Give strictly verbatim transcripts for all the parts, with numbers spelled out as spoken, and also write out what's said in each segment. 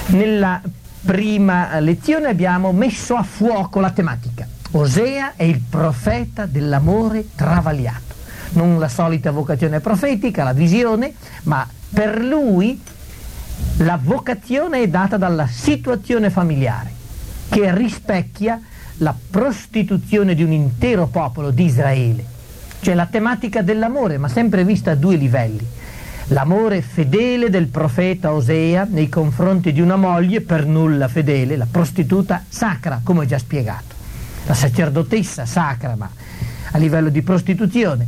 Nella prima lezione abbiamo messo a fuoco la tematica. Osea è il profeta dell'amore travagliato. Non la solita vocazione profetica, la visione, ma per lui la vocazione è data dalla situazione familiare, che rispecchia la prostituzione di un intero popolo di Israele. Cioè la tematica dell'amore, ma sempre vista a due livelli. L'amore fedele del profeta Osea nei confronti di una moglie per nulla fedele, la prostituta sacra, come ho già spiegato. La sacerdotessa sacra, ma a livello di prostituzione.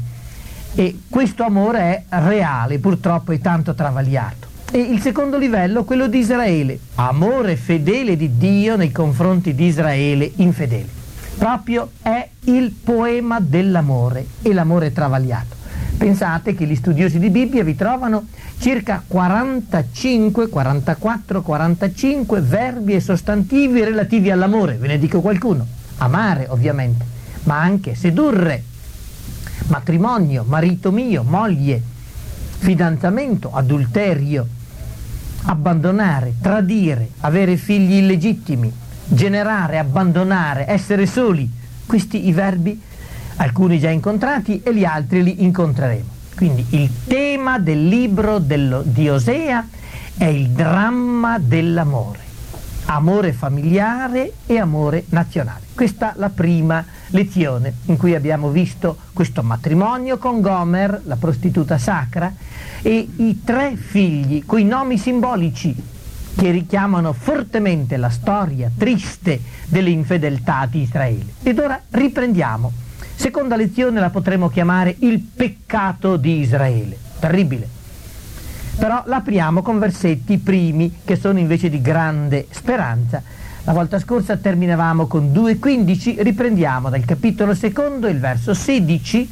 E questo amore è reale, purtroppo è tanto travagliato. E il secondo livello, quello di Israele, amore fedele di Dio nei confronti di Israele infedele. Proprio è il poema dell'amore e l'amore travagliato. Pensate che gli studiosi di Bibbia vi trovano circa quarantacinque, quarantaquattro, quarantacinque verbi e sostantivi relativi all'amore, ve ne dico qualcuno. Amare ovviamente, ma anche sedurre, matrimonio, marito mio, moglie, fidanzamento, adulterio, abbandonare, tradire, avere figli illegittimi, generare, abbandonare, essere soli. Questi i verbi, alcuni già incontrati e gli altri li incontreremo. Quindi il tema del libro dello, di Osea è il dramma dell'amore, amore familiare e amore nazionale. Questa è la prima lezione in cui abbiamo visto questo matrimonio con Gomer, la prostituta sacra, e i tre figli coi nomi simbolici che richiamano fortemente la storia triste delle infedeltà di Israele. Ed ora riprendiamo. Seconda lezione la potremmo chiamare il peccato di Israele. Terribile. Però l'apriamo con versetti primi che sono invece di grande speranza. La volta scorsa terminavamo con due quindici, riprendiamo dal capitolo secondo il verso sedici,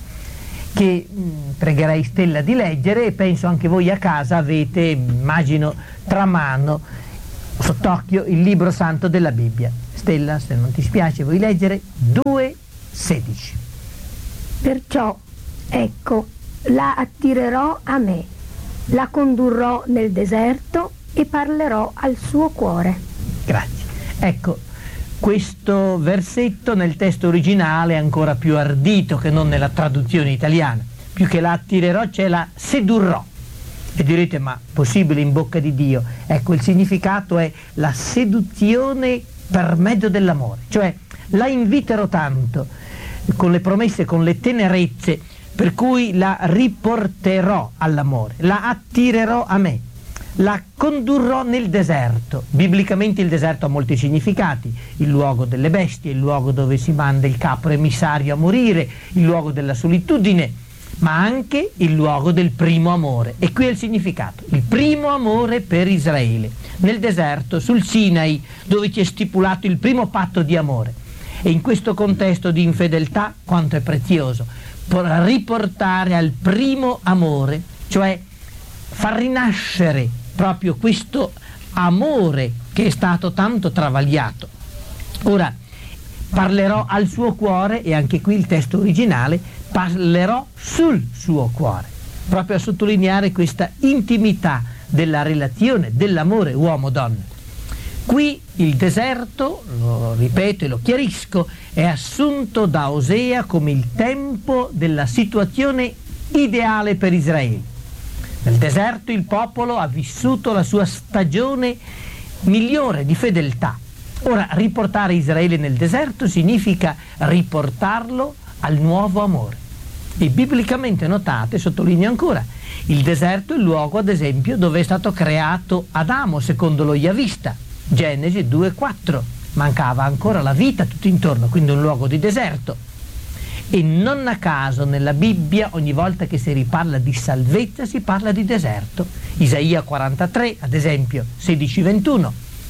che mh, pregherei Stella di leggere, e penso anche voi a casa avete, immagino, tra mano, sott'occhio, il libro santo della Bibbia. Stella, se non ti spiace, vuoi leggere? due sedici. Perciò, ecco, la attirerò a me, la condurrò nel deserto e parlerò al suo cuore. Grazie. Ecco, questo versetto nel testo originale è ancora più ardito che non nella traduzione italiana. Più che la attirerò c'è la sedurrò. E direte, ma possibile in bocca di Dio? Ecco, il significato è la seduzione per mezzo dell'amore. Cioè, la inviterò tanto, con le promesse, con le tenerezze, per cui la riporterò all'amore, la attirerò a me. La condurrò nel deserto. Biblicamente il deserto ha molti significati: il luogo delle bestie, il luogo dove si manda il capro emissario a morire, il luogo della solitudine, ma anche il luogo del primo amore. E qui è il significato: il primo amore per Israele, nel deserto, sul Sinai, dove ci è stipulato il primo patto di amore. E in questo contesto di infedeltà, quanto è prezioso riportare al primo amore, cioè far rinascere proprio questo amore che è stato tanto travagliato. Ora parlerò al suo cuore, e anche qui il testo originale, parlerò sul suo cuore, proprio a sottolineare questa intimità della relazione, dell'amore uomo-donna. Qui il deserto, lo ripeto e lo chiarisco, è assunto da Osea come il tempo della situazione ideale per Israele. Nel deserto il popolo ha vissuto la sua stagione migliore di fedeltà. Ora, riportare Israele nel deserto significa riportarlo al nuovo amore. E biblicamente, notate, sottolineo ancora, il deserto è il luogo, ad esempio, dove è stato creato Adamo, secondo lo Yavista, Genesi due quattro. Mancava ancora la vita tutto intorno, quindi un luogo di deserto. E non a caso nella Bibbia ogni volta che si riparla di salvezza si parla di deserto. Isaia quarantatré, ad esempio, sedici ventuno.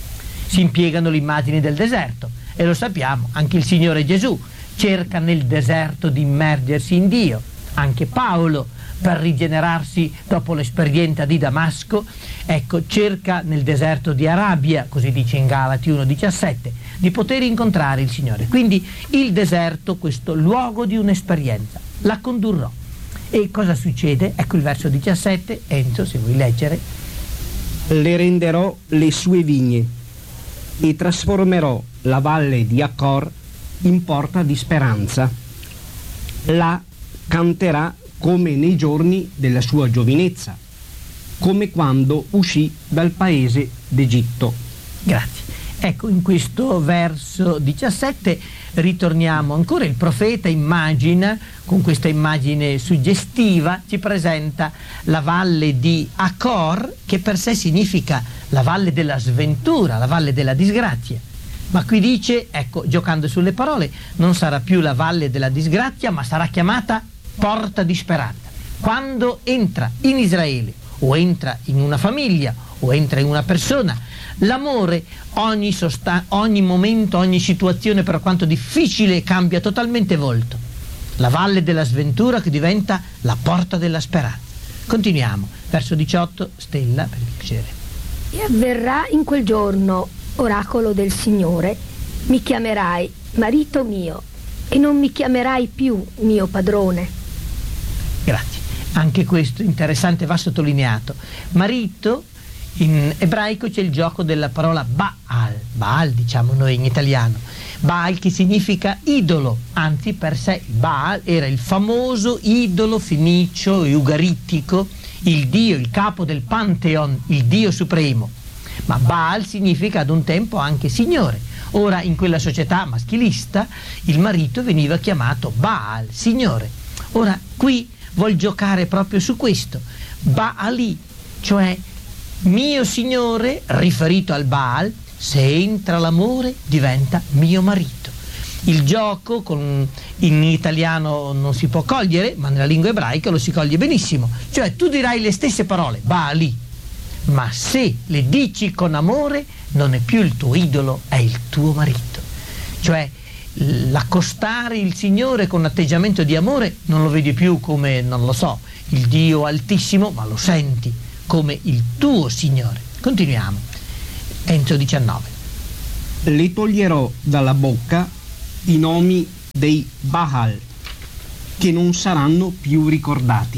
Si impiegano le immagini del deserto, e lo sappiamo, anche il Signore Gesù cerca nel deserto di immergersi in Dio. Anche Paolo, per rigenerarsi dopo l'esperienza di Damasco, ecco, cerca nel deserto di Arabia, così dice in Galati uno diciassette, di poter incontrare il Signore. Quindi il deserto, questo luogo di un'esperienza, la condurrò. E cosa succede? Ecco il verso diciassette, Enzo, se vuoi leggere. Le renderò le sue vigne e trasformerò la valle di Accor in porta di speranza. Là canterà come nei giorni della sua giovinezza, come quando uscì dal paese d'Egitto. Grazie. Ecco, in questo verso diciassette ritorniamo ancora, il profeta immagina, con questa immagine suggestiva, ci presenta la valle di Accor, che per sé significa la valle della sventura, la valle della disgrazia. Ma qui dice, ecco, giocando sulle parole, non sarà più la valle della disgrazia, ma sarà chiamata porta di speranza. Quando entra in Israele, o entra in una famiglia, o entra in una persona, l'amore, ogni, sostan- ogni momento, ogni situazione, per quanto difficile, cambia totalmente volto. La valle della sventura che diventa la porta della speranza. Continuiamo, verso diciotto, Stella, per piacere. E avverrà in quel giorno, oracolo del Signore, mi chiamerai marito mio e non mi chiamerai più mio padrone. Grazie. Anche questo interessante, va sottolineato. Marito, in ebraico c'è il gioco della parola Baal, Baal diciamo noi in italiano, Baal che significa idolo, anzi per sé Baal era il famoso idolo fenicio e ugaritico, il dio, il capo del Pantheon, il dio supremo. Ma Baal significa ad un tempo anche signore. Ora in quella società maschilista il marito veniva chiamato Baal, signore. Ora qui vuol giocare proprio su questo, Baali, cioè mio signore, riferito al Baal, se entra l'amore diventa mio marito. Il gioco con, in italiano non si può cogliere, ma nella lingua ebraica lo si coglie benissimo. Cioè tu dirai le stesse parole, Baali, ma se le dici con amore non è più il tuo idolo, è il tuo marito. Cioè l'accostare il Signore con atteggiamento di amore non lo vedi più come, non lo so, il Dio altissimo, ma lo senti come il tuo Signore. Continuiamo. Enzo diciannove. Le toglierò dalla bocca i nomi dei Baal, che non saranno più ricordati.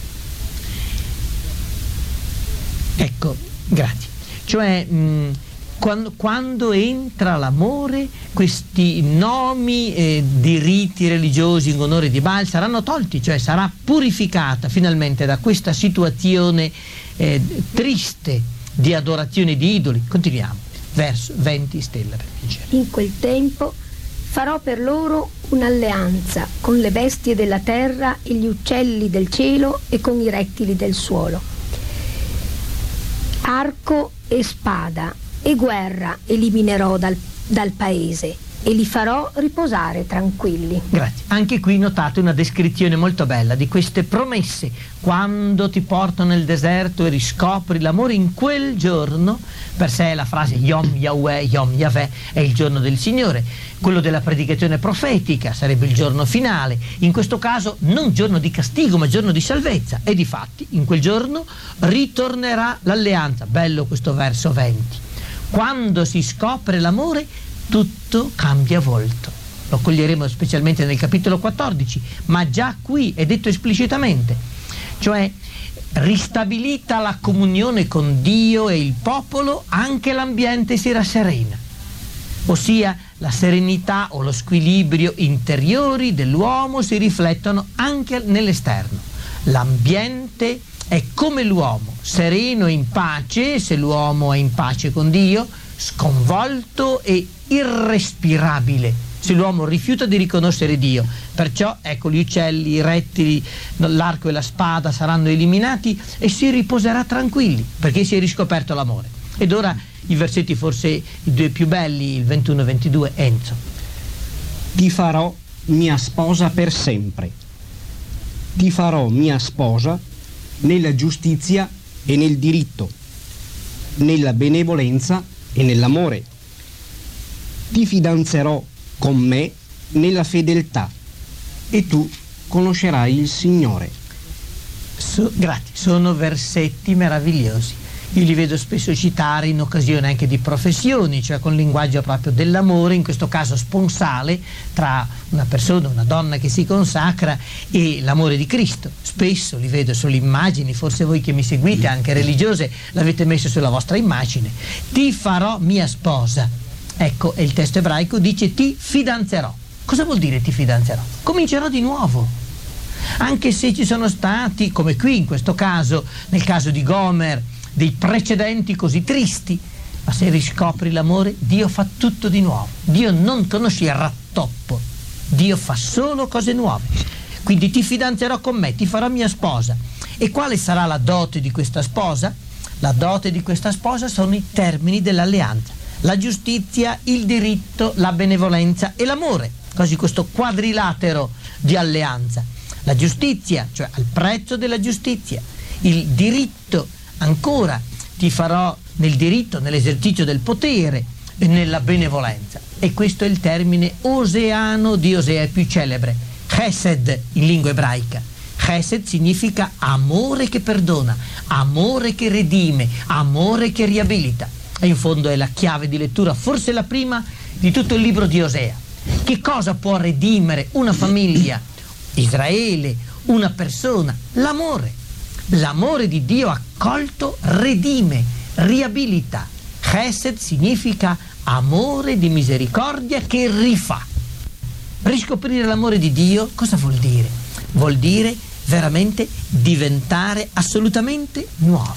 Ecco, grazie. Cioè, mh, quando, quando entra l'amore, questi nomi eh, di riti religiosi in onore di Baal saranno tolti, cioè sarà purificata finalmente da questa situazione eh, triste di adorazione di idoli. Continuiamo. Verso venti, Stella, per piacere. In quel tempo farò per loro un'alleanza con le bestie della terra e gli uccelli del cielo e con i rettili del suolo. Arco e spada e guerra eliminerò dal, dal paese e li farò riposare tranquilli. Grazie. Anche qui notate una descrizione molto bella di queste promesse. Quando ti porto nel deserto e riscopri l'amore, in quel giorno, per sé è la frase Yom Yahweh, Yom Yahweh, è il giorno del Signore. Quello della predicazione profetica sarebbe il giorno finale, in questo caso non giorno di castigo ma giorno di salvezza, e difatti in quel giorno ritornerà l'alleanza. Bello questo verso venti. Quando si scopre l'amore tutto cambia volto. Lo coglieremo specialmente nel capitolo quattordici, ma già qui è detto esplicitamente, cioè ristabilita la comunione con Dio e il popolo, anche l'ambiente si rasserena, ossia la serenità o lo squilibrio interiori dell'uomo si riflettono anche nell'esterno. L'ambiente è come l'uomo, sereno e in pace, se l'uomo è in pace con Dio, sconvolto e irrespirabile se l'uomo rifiuta di riconoscere Dio. Perciò ecco, gli uccelli, i rettili, l'arco e la spada saranno eliminati e si riposerà tranquilli perché si è riscoperto l'amore. Ed ora i versetti forse i due più belli, il ventuno e ventidue. Enzo. Ti farò mia sposa per sempre. Ti farò mia sposa nella giustizia e nel diritto, nella benevolenza e nell'amore. Ti fidanzerò con me nella fedeltà e tu conoscerai il Signore. So, grazie, sono versetti meravigliosi. Io li vedo spesso citare in occasione anche di professioni, cioè con linguaggio proprio dell'amore, in questo caso sponsale, tra una persona, una donna che si consacra e l'amore di Cristo. Spesso li vedo sulle immagini, forse voi che mi seguite, anche religiose, l'avete messo sulla vostra immagine. Ti farò mia sposa. Ecco, e il testo ebraico dice ti fidanzerò. Cosa vuol dire ti fidanzerò? Comincerò di nuovo. Anche se ci sono stati, come qui in questo caso, nel caso di Gomer, dei precedenti così tristi, ma se riscopri l'amore, Dio fa tutto di nuovo. Dio non conosce il rattoppo, Dio fa solo cose nuove. Quindi ti fidanzerò con me, ti farò mia sposa. E quale sarà la dote di questa sposa? La dote di questa sposa sono i termini dell'alleanza: la giustizia, il diritto, la benevolenza e l'amore. Così questo quadrilatero di alleanza. La giustizia, cioè al prezzo della giustizia, il diritto, ancora ti farò nel diritto, nell'esercizio del potere e nella benevolenza. E questo è il termine oseano di Osea, più celebre, chesed in lingua ebraica. Chesed significa amore che perdona, amore che redime, amore che riabilita. E in fondo è la chiave di lettura, forse la prima di tutto il libro di Osea. Che cosa può redimere una famiglia, Israele, una persona? L'amore. L'amore di Dio accolto redime, riabilita. Chesed significa amore di misericordia che rifà. Riscoprire l'amore di Dio cosa vuol dire? Vuol dire veramente diventare assolutamente nuovi.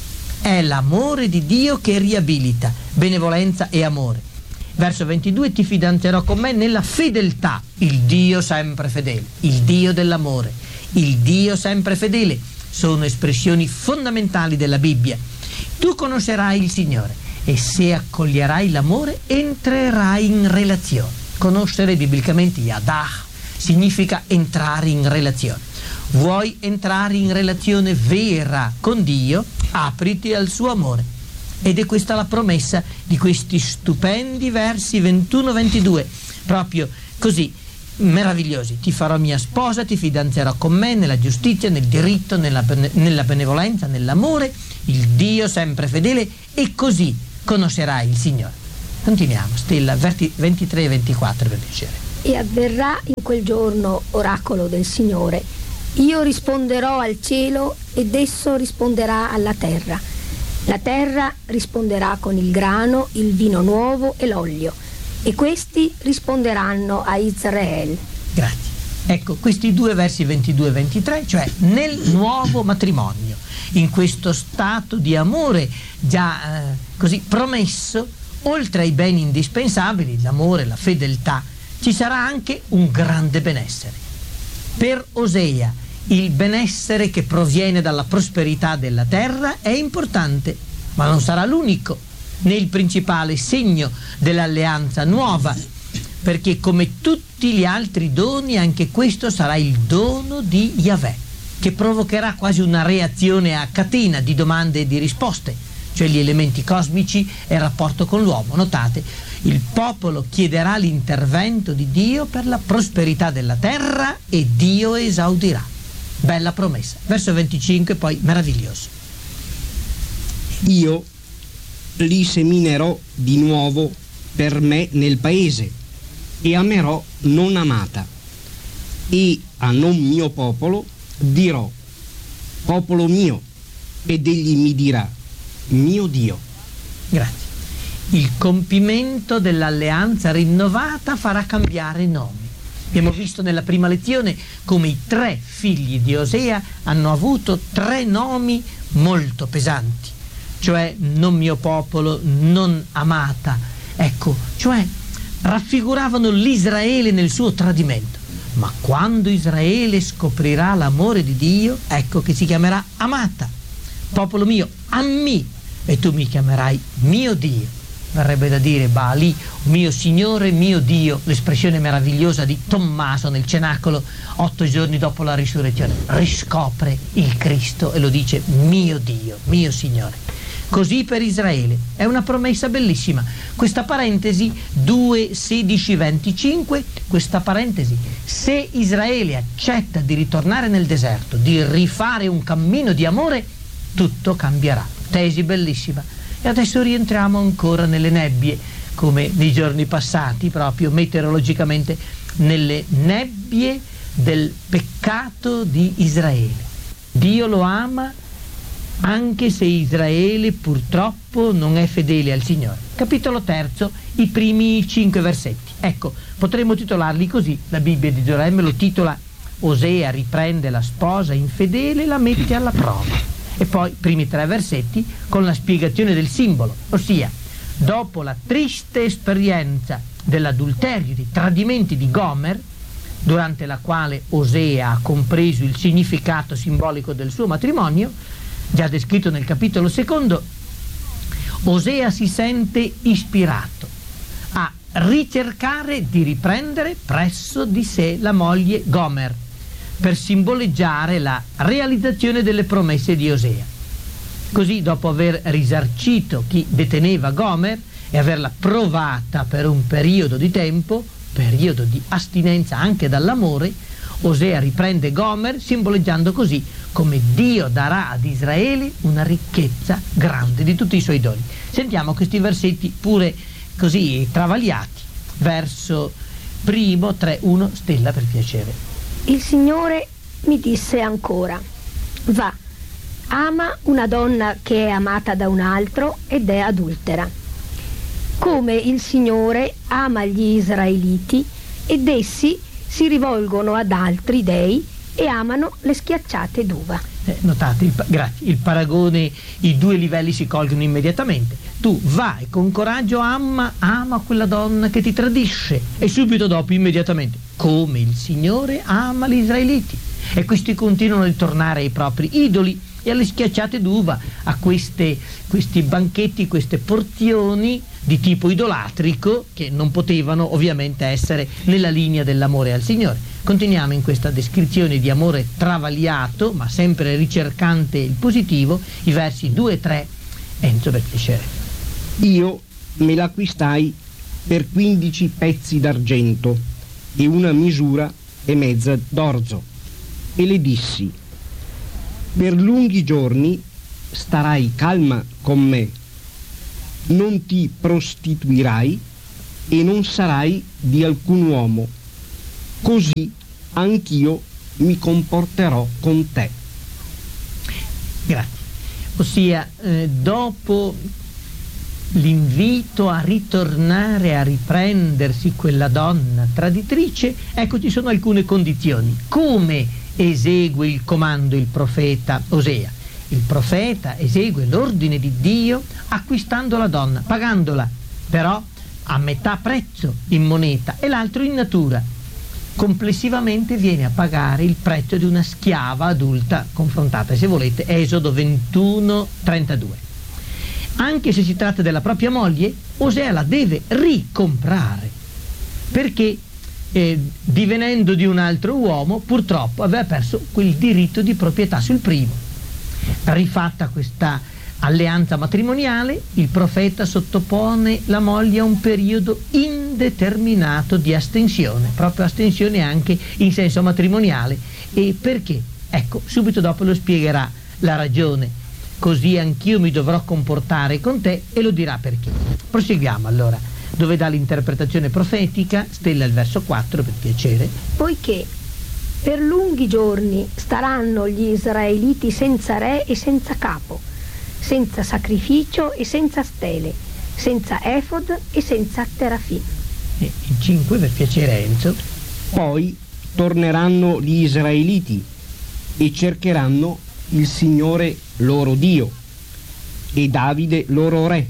È l'amore di Dio che riabilita, benevolenza e amore. Verso ventidue: ti fidanzerò con me nella fedeltà, il Dio sempre fedele, il Dio dell'amore, il Dio sempre fedele. Sono espressioni fondamentali della Bibbia. Tu conoscerai il Signore e se accoglierai l'amore entrerai in relazione. Conoscere biblicamente yadah significa entrare in relazione. Vuoi entrare in relazione vera con Dio? Apriti al suo amore. Ed è questa la promessa di questi stupendi versi ventuno ventidue, proprio così meravigliosi. Ti farò mia sposa, ti fidanzerò con me nella giustizia, nel diritto, nella, nella benevolenza, nell'amore, il Dio sempre fedele, e così conoscerai il Signore. Continuiamo, Stella, ventitré e ventiquattro per piacere. E avverrà in quel giorno, oracolo del Signore, io risponderò al cielo ed esso risponderà alla terra. La terra risponderà con il grano, il vino nuovo e l'olio, e questi risponderanno a Israele. Grazie. Ecco, questi due versi ventidue e ventitré, cioè nel nuovo matrimonio, in questo stato di amore già eh, così promesso, oltre ai beni indispensabili, l'amore, la fedeltà, ci sarà anche un grande benessere. Per Osea il benessere che proviene dalla prosperità della terra è importante, ma non sarà l'unico né il principale segno dell'alleanza nuova, perché come tutti gli altri doni anche questo sarà il dono di Yahweh, che provocherà quasi una reazione a catena di domande e di risposte, cioè gli elementi cosmici e il rapporto con l'uomo. Notate, il popolo chiederà l'intervento di Dio per la prosperità della terra e Dio esaudirà. Bella promessa. Verso venticinque poi meraviglioso. Io li seminerò di nuovo per me nel paese e amerò non amata, e a non mio popolo dirò popolo mio, ed egli mi dirà mio Dio. Grazie. Il compimento dell'alleanza rinnovata farà cambiare nomi. Abbiamo visto nella prima lezione come i tre figli di Osea hanno avuto tre nomi molto pesanti, cioè non mio popolo, non amata. Ecco, cioè raffiguravano l'Israele nel suo tradimento. Ma quando Israele scoprirà l'amore di Dio, ecco che si chiamerà amata. Popolo mio, ammi, e tu mi chiamerai mio Dio. Verrebbe da dire Baali, mio Signore, mio Dio, l'espressione meravigliosa di Tommaso nel cenacolo otto giorni dopo la risurrezione. Riscopre il Cristo e lo dice mio Dio, mio Signore. Così per Israele. È una promessa bellissima. Questa parentesi due, sedici, venticinque, questa parentesi, se Israele accetta di ritornare nel deserto, di rifare un cammino di amore, tutto cambierà. tesi bellissima. E adesso rientriamo ancora nelle nebbie, come nei giorni passati, proprio meteorologicamente, nelle nebbie del peccato di Israele. Dio lo ama anche se Israele purtroppo non è fedele al Signore. Capitolo terzo, i primi cinque versetti. Ecco, potremmo titolarli così. La Bibbia di Gerusalemme lo titola Osea riprende la sposa infedele e la mette alla prova. E poi i primi tre versetti con la spiegazione del simbolo, ossia dopo la triste esperienza dell'adulterio, di tradimenti di Gomer, durante la quale Osea ha compreso il significato simbolico del suo matrimonio, già descritto nel capitolo secondo, Osea si sente ispirato a ricercare di riprendere presso di sé la moglie Gomer, per simboleggiare la realizzazione delle promesse di Osea. Così, dopo aver risarcito chi deteneva Gomer e averla provata per un periodo di tempo, periodo di astinenza anche dall'amore, Osea riprende Gomer, simboleggiando così come Dio darà ad Israele una ricchezza grande di tutti i suoi doni. Sentiamo questi versetti pure così travagliati. Verso primo, tre, uno, Stella per piacere. Il Signore mi disse ancora: va, ama una donna che è amata da un altro ed è adultera. Come il Signore ama gli israeliti ed essi si rivolgono ad altri dei e amano le schiacciate d'uva. Eh, notate, il, grazie, il paragone, i due livelli si colgono immediatamente. Tu vai con coraggio, ama, ama quella donna che ti tradisce, e subito dopo, immediatamente, come il Signore ama gli israeliti. E questi continuano a ritornare ai propri idoli e alle schiacciate d'uva, a queste, questi banchetti, queste porzioni di tipo idolatrico che non potevano ovviamente essere nella linea dell'amore al Signore. Continuiamo in questa descrizione di amore travagliato, ma sempre ricercante il positivo, i versi due e tre. Enzo, per piacere. Io me l'acquistai per quindici pezzi d'argento e una misura e mezza d'orzo, e le dissi: per lunghi giorni starai calma con me, non ti prostituirai e non sarai di alcun uomo, così anch'io mi comporterò con te. Grazie. Ossia, eh, dopo l'invito a ritornare a riprendersi quella donna traditrice, ecco, ci sono alcune condizioni. Come esegue il comando il profeta Osea? Il profeta esegue l'ordine di Dio acquistando la donna, pagandola però a metà prezzo in moneta e l'altro in natura. Complessivamente viene a pagare il prezzo di una schiava adulta confrontata, se volete, Esodo ventuno trentadue. Anche se si tratta della propria moglie, Osea la deve ricomprare, perché eh, divenendo di un altro uomo, purtroppo aveva perso quel diritto di proprietà sul primo. Rifatta questa alleanza matrimoniale, il profeta sottopone la moglie a un periodo indeterminato di astensione, proprio astensione anche in senso matrimoniale. E perché? Ecco, subito dopo lo spiegherà la ragione. Così anch'io mi dovrò comportare con te, e lo dirà perché. Proseguiamo allora, dove dà l'interpretazione profetica. Stella, il verso quattro, per piacere. Poiché per lunghi giorni staranno gli israeliti senza re e senza capo, senza sacrificio e senza stele, senza efod e senza terafim. E il cinque, per piacere, Enzo. Poi torneranno gli israeliti e cercheranno il Signore loro Dio e Davide loro re,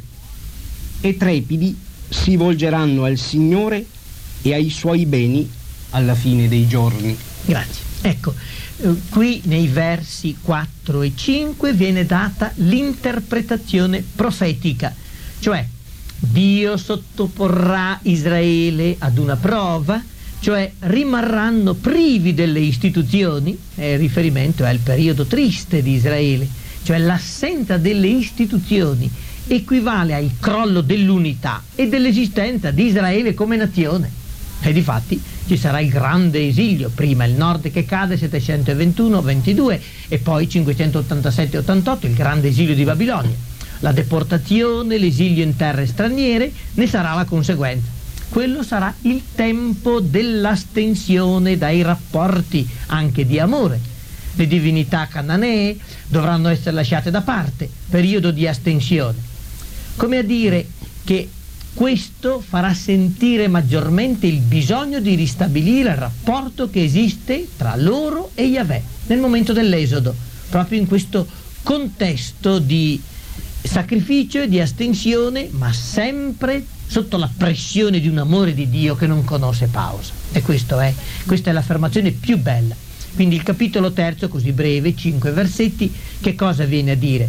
e trepidi si volgeranno al Signore e ai suoi beni alla fine dei giorni. Grazie. Ecco, eh, qui nei versi quattro e cinque viene data l'interpretazione profetica, cioè Dio sottoporrà Israele ad una prova, cioè rimarranno privi delle istituzioni. Il riferimento è al periodo triste di Israele, cioè l'assenza delle istituzioni equivale al crollo dell'unità e dell'esistenza di Israele come nazione. E difatti ci sarà il grande esilio, prima il nord che cade, settecentoventuno ventidue, e poi cinquecentottantasette ottantotto, il grande esilio di Babilonia. la deportazione, l'esilio in terre straniere, ne sarà la conseguenza. Quello sarà il tempo dell'astensione dai rapporti anche di amore. Le divinità cananee dovranno essere lasciate da parte, periodo di astensione. Come a dire che questo farà sentire maggiormente il bisogno di ristabilire il rapporto che esiste tra loro e Yahweh nel momento dell'esodo, proprio in questo contesto di sacrificio e di astensione, ma sempre sotto la pressione di un amore di Dio che non conosce pausa. E questo è, questa è l'affermazione più bella. Quindi il capitolo terzo, così breve, cinque versetti, che cosa viene a dire?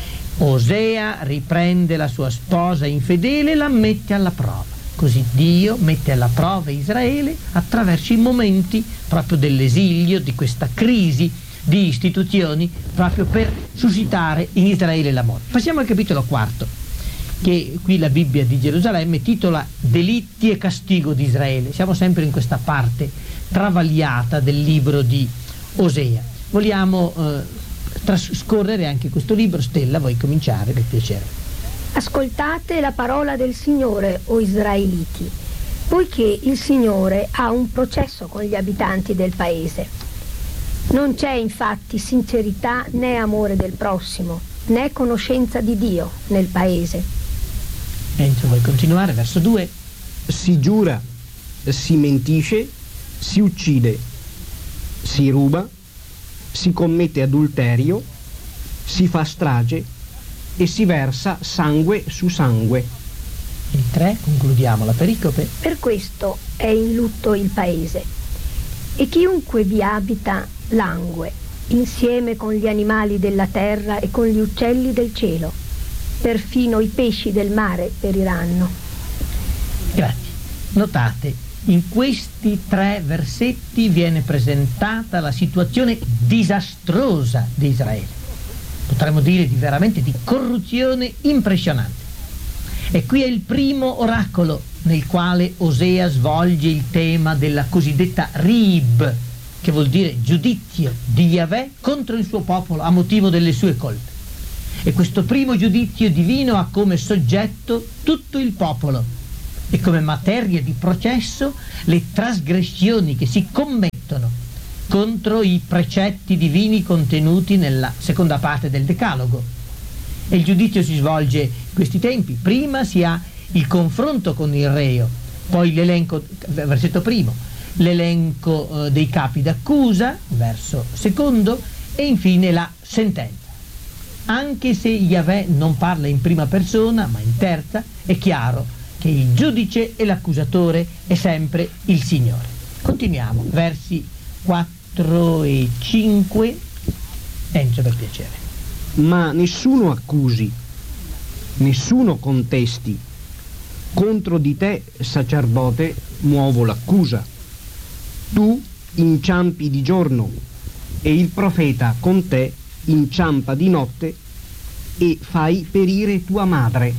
Osea riprende la sua sposa infedele e la mette alla prova. Così Dio mette alla prova Israele attraverso i momenti proprio dell'esilio, di questa crisi di istituzioni, proprio per suscitare in Israele l'amore. Passiamo al capitolo quarto, che qui la Bibbia di Gerusalemme titola Delitti e castigo di Israele. Siamo sempre in questa parte travagliata del libro di Osea. Vogliamo eh, trascorrere anche questo libro. Stella, vuoi cominciare per piacere? Ascoltate la parola del Signore, o Israeliti, poiché il Signore ha un processo con gli abitanti del paese. Non c'è infatti sincerità né amore del prossimo, né conoscenza di Dio nel paese. Enzo, vuoi continuare? Verso due. Si giura, si mentisce, si uccide, si ruba, si commette adulterio, si fa strage e si versa sangue su sangue. Il tre, concludiamo la pericope. Per questo è in lutto il paese, e chiunque vi abita langue, insieme con gli animali della terra e con gli uccelli del cielo. Perfino i pesci del mare periranno. Grazie. Notate, in questi tre versetti viene presentata la situazione disastrosa di Israele. Potremmo dire di veramente di corruzione impressionante. E qui è il primo oracolo nel quale Osea svolge il tema della cosiddetta Rib, che vuol dire giudizio di Yahweh contro il suo popolo a motivo delle sue colpe. E questo primo giudizio divino ha come soggetto tutto il popolo e come materia di processo le trasgressioni che si commettono contro i precetti divini contenuti nella seconda parte del Decalogo. E il giudizio si svolge in questi tempi. Prima si ha il confronto con il reo, poi l'elenco, versetto primo, l'elenco eh, dei capi d'accusa, verso secondo, e infine la sentenza. Anche se Yahweh non parla in prima persona, ma in terza, è chiaro che il giudice e l'accusatore è sempre il Signore. Continuiamo, versi quattro e cinque. Enzo, per piacere. Ma nessuno accusi, nessuno contesti. Contro di te, sacerdote, muovo l'accusa. Tu inciampi di giorno e il profeta con te inciampa di notte e fai perire tua madre.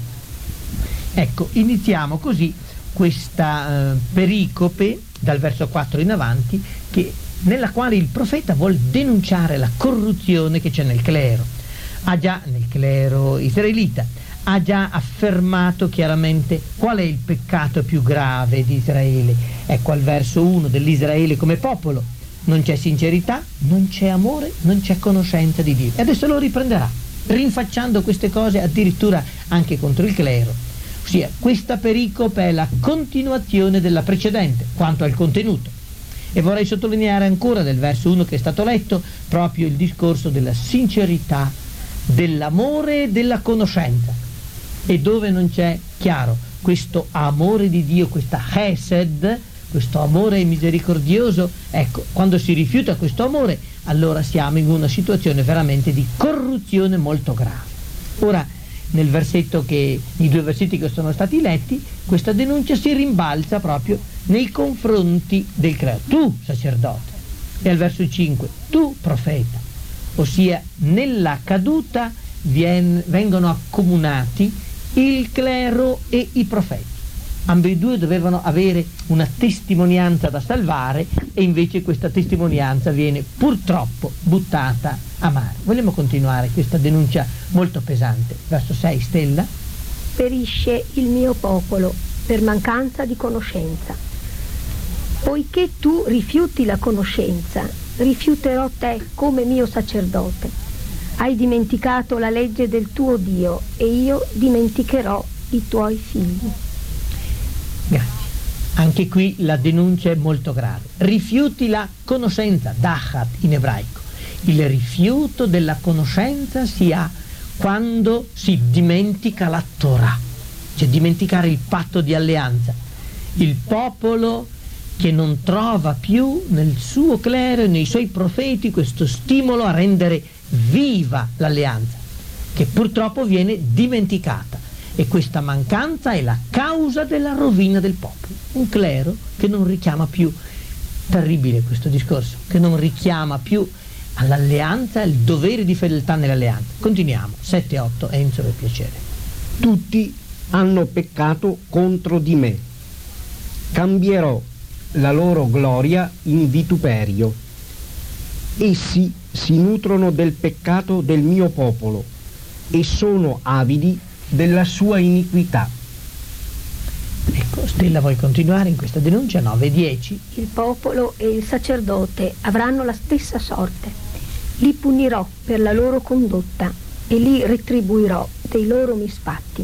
Ecco, iniziamo così questa eh, pericope dal verso quattro in avanti, che, nella quale il profeta vuol denunciare la corruzione che c'è nel clero. Ha già nel clero israelita, ha già affermato chiaramente qual è il peccato più grave di Israele. Ecco al verso uno dell'Israele come popolo. Non c'è sincerità, non c'è amore, non c'è conoscenza di Dio. E adesso lo riprenderà, rinfacciando queste cose addirittura anche contro il clero. Ossia, questa pericope è la continuazione della precedente, quanto al contenuto. E vorrei sottolineare ancora del verso uno che è stato letto, proprio il discorso della sincerità, dell'amore e della conoscenza. E dove non c'è, chiaro, questo amore di Dio, questa chesed, questo amore misericordioso, ecco, quando si rifiuta questo amore, allora siamo in una situazione veramente di corruzione molto grave. Ora, nel versetto che, i due versetti che sono stati letti, questa denuncia si rimbalza proprio nei confronti del clero. Tu, sacerdote, e al verso cinque, tu, profeta, ossia nella caduta vien, vengono accomunati il clero e i profeti. Ambedue dovevano avere una testimonianza da salvare e invece questa testimonianza viene purtroppo buttata a mare. Vogliamo continuare questa denuncia molto pesante. Verso sei, Stella. Perisce il mio popolo per mancanza di conoscenza. Poiché tu rifiuti la conoscenza, rifiuterò te come mio sacerdote. Hai dimenticato la legge del tuo Dio e io dimenticherò i tuoi figli. Grazie. Anche qui la denuncia è molto grave. Rifiuti la conoscenza, dachat in ebraico. Il rifiuto della conoscenza si ha quando si dimentica la Torah, cioè dimenticare il patto di alleanza. Il popolo che non trova più nel suo clero e nei suoi profeti questo stimolo a rendere viva l'alleanza, che purtroppo viene dimenticata. E questa mancanza è la causa della rovina del popolo. Un clero che non richiama più, terribile questo discorso, che non richiama più all'alleanza, il dovere di fedeltà nell'alleanza. Continuiamo, sette otto, Enzo per piacere. Tutti hanno peccato contro di me. Cambierò la loro gloria in vituperio. Essi si nutrono del peccato del mio popolo e sono avidi della sua iniquità. Ecco, Stella, vuoi continuare in questa denuncia? nove dieci. Il popolo e il sacerdote avranno la stessa sorte. Li punirò per la loro condotta e li retribuirò dei loro misfatti.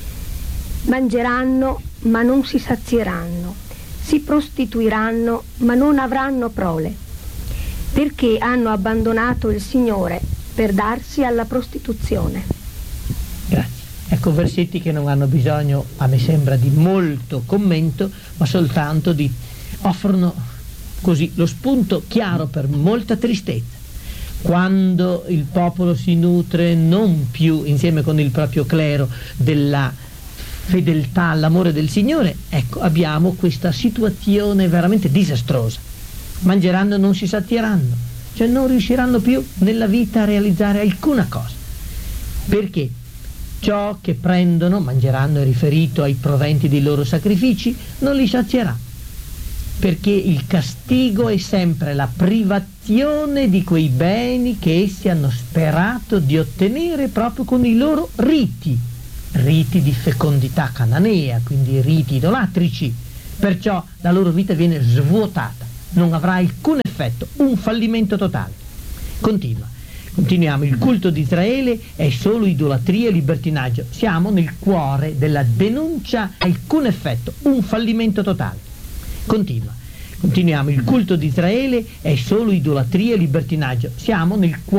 Mangeranno, ma non si sazieranno. Si prostituiranno, ma non avranno prole, perché hanno abbandonato il Signore per darsi alla prostituzione. Grazie. Ecco versetti che non hanno bisogno, a me sembra, di molto commento, ma soltanto di offrono così lo spunto chiaro per molta tristezza. Quando il popolo si nutre non più insieme con il proprio clero della fedeltà all'amore del Signore, ecco, abbiamo questa situazione veramente disastrosa. Mangeranno e non si sazieranno, cioè non riusciranno più nella vita a realizzare alcuna cosa. Perché? Ciò che prendono, mangeranno è riferito ai proventi dei loro sacrifici, non li sazierà, perché il castigo è sempre la privazione di quei beni che essi hanno sperato di ottenere proprio con i loro riti, riti di fecondità cananea, quindi riti idolatrici. Perciò la loro vita viene svuotata, non avrà alcun effetto, un fallimento totale. Continua. Continuiamo, il culto di Israele è solo idolatria e libertinaggio. Siamo nel cuore della denuncia, alcun effetto, un fallimento totale. Continua. Continuiamo, il culto di Israele è solo idolatria e libertinaggio. Siamo nel cuore